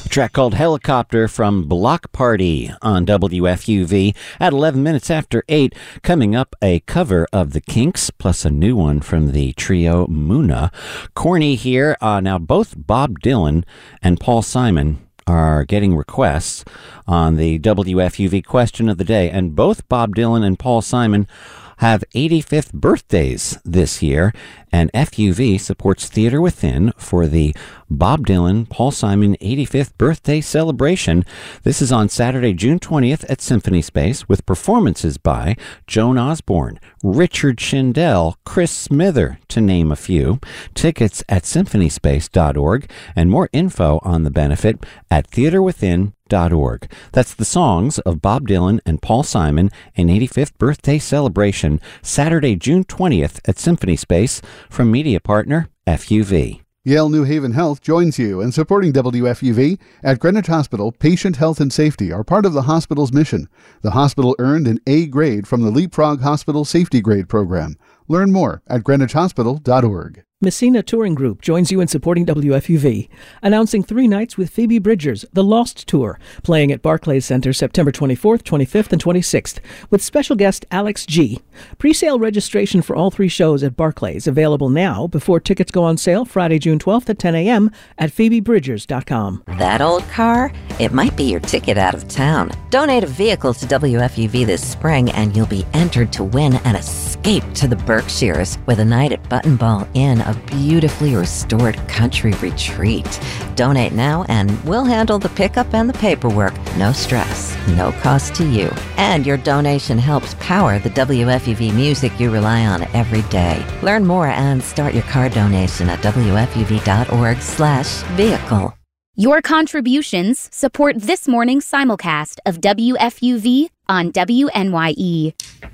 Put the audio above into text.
A track called Helicopter from Block Party on WFUV at 11 minutes after 8. Coming up, a cover of the Kinks plus a new one from the trio Muna. Corny here. Now, both Bob Dylan and Paul Simon are getting requests on the WFUV question of the day, and both Bob Dylan and Paul Simon have 85th birthdays this year, and FUV supports Theater Within for the Bob Dylan, Paul Simon 85th birthday celebration. This is on Saturday, June 20th at Symphony Space with performances by Joan Osborne, Richard Shindell, Chris Smither, to name a few. Tickets at symphonyspace.org and more info on the benefit at theaterwithin.org. That's the songs of Bob Dylan and Paul Simon, an 85th birthday celebration, Saturday, June 20th at Symphony Space from media partner FUV. Yale New Haven Health joins you in supporting WFUV. At Greenwich Hospital, patient health and safety are part of the hospital's mission. The hospital earned an A grade from the Leapfrog Hospital Safety Grade Program. Learn more at greenwichhospital.org. Messina Touring Group joins you in supporting WFUV, announcing 3 nights with Phoebe Bridgers, The Lost Tour, playing at Barclays Center September 24th, 25th, and 26th, with special guest Alex G. Pre-sale registration for all 3 shows at Barclays available now before tickets go on sale Friday, June 12th at 10 a.m. at phoebebridgers.com. That old car? It might be your ticket out of town. Donate a vehicle to WFUV this spring and you'll be entered to win an escape to the Berkshires with a night at Button Ball Inn, a beautifully restored country retreat. Donate now and we'll handle the pickup and the paperwork. No stress, no cost to you. And your donation helps power the WFUV music you rely on every day. Learn more and start your car donation at wfuv.org/vehicle. Your contributions support this morning's simulcast of WFUV on WNYE.